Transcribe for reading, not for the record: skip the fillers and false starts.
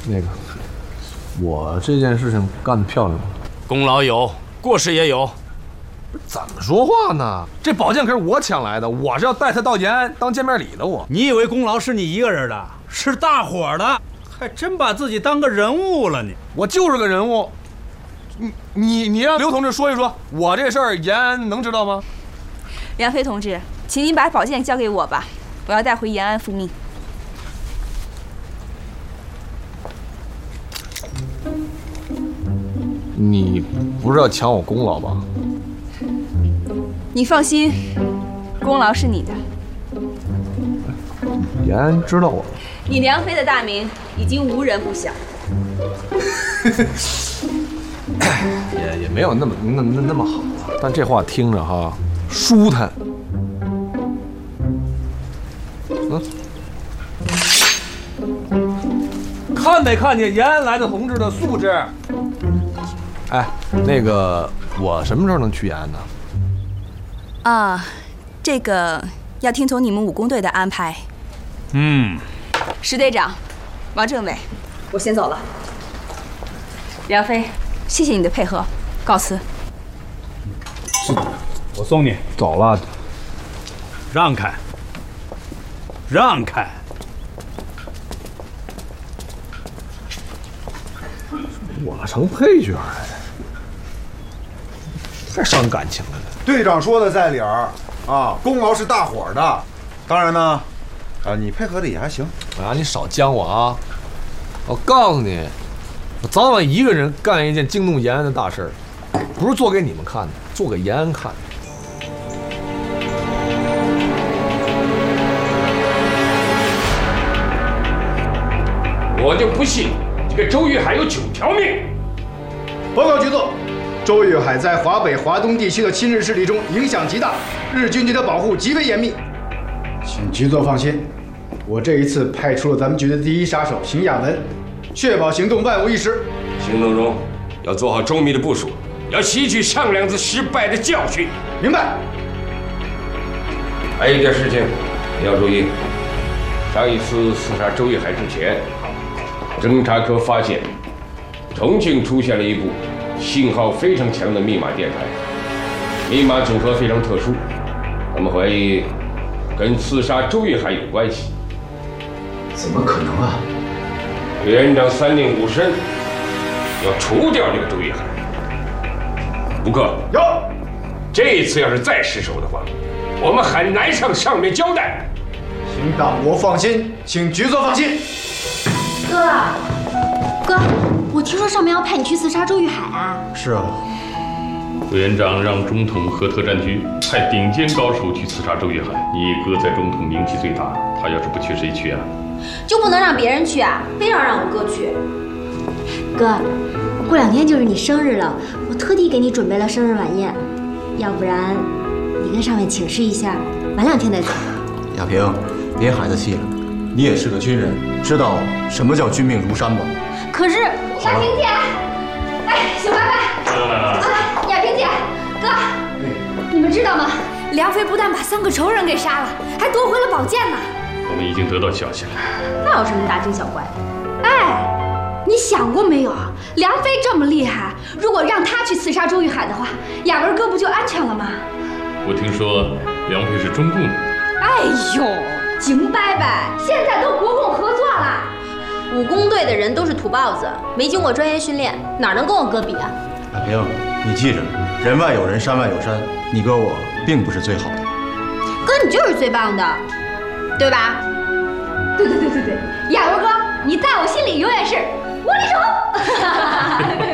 那个，我这件事情干得漂亮吗？ 功劳有，过失也有。 怎么说话呢？这宝剑可是我抢来的，我是要带他到延安当见面礼的。 你以为功劳是你一个人的？是大伙的，还真把自己当个人物了你。 我就是个人物。你让刘同志说一说，我这事儿延安能知道吗？ 梁飞同志，请您把宝剑交给我吧，我要带回延安复命。 你不是要抢我功劳吧？ 你放心，功劳是你的。 延安知道我了。 你梁飞的大名已经无人不晓。 也没有那么好，但这话听着哈舒坦。 看没看见延安来的同志的素质？ 哎，那个我什么时候能去延安呢？ 啊，这个要听从你们武工队的安排。石队长，王政委，我先走了。梁飞，谢谢你的配合，告辞。 我送你。 走了。 让开，让开。 我成配角了，太伤感情了。 队长说的在理儿啊，功劳是大伙儿的。当然呢，你配合的也还行。 啊，你少将我啊！我告诉你，我早晚一个人干一件惊动延安的大事儿，不是做给你们看的，做给延安看的。 我就不信这个周玉海有9条命。 报告局座，周玉海在华北、华东地区的亲日势力中影响极大，日军对他保护极为严密。请局座放心，我这一次派出了咱们局的第一杀手邢亚文，确保行动万无一失。 行动中要做好周密的部署，要吸取上2次失败的教训。 明白。 还有一件事情你要注意，上一次刺杀周玉海之前，侦查科发现重庆出现了一部信号非常强的密码电台，密码组合非常特殊，他们怀疑跟刺杀周玉海有关系。 怎么可能啊？ 委员长3令5申，要除掉这个周玉海。吴克， 有。 这一次要是再失手的话，我们很难向上面交代。 请党国放心，请局座放心。 哥，我听说上面要派你去刺杀周玉海啊。 是啊。 委员长让中统和特战局派顶尖高手去刺杀周玉海。你哥在中统名气最大，他要是不去，谁去啊？ 就不能让别人去啊？非要让我哥去？哥，过2天就是你生日了，我特地给你准备了生日晚宴，要不然你跟上面请示一下，晚2天再走。 亚平，别孩子气了，你也是个军人，知道什么叫军命如山吧？ 可是亚萍姐，哎，小白白，亚萍姐，哥，你们知道吗？梁飞不但把3个仇人给杀了，还夺回了宝剑呢。 我们已经得到消息了。 那有什么大惊小怪的？哎，你想过没有啊？梁飞这么厉害，如果让他去刺杀周玉海的话，亚文哥不就安全了吗？ 我听说梁飞是中共的。 哎呦，景伯伯，现在都国共合作了。武工队的人都是土包子，没经过专业训练，哪能跟我哥比啊？ 亚平，你记着，人外有人，山外有山，你哥我并不是最好的。 哥，你就是最棒的，对吧？对，亚文哥，你在我心里永远是无敌手。